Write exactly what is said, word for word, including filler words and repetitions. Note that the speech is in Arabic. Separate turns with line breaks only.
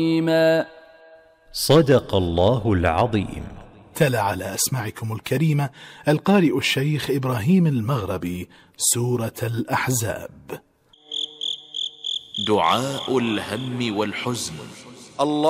صدق الله العظيم.
تلا على أسماعكم الكريمة القارئ الشيخ إبراهيم المغربي سورة الأحزاب.
دعاء الهم والحزن. الله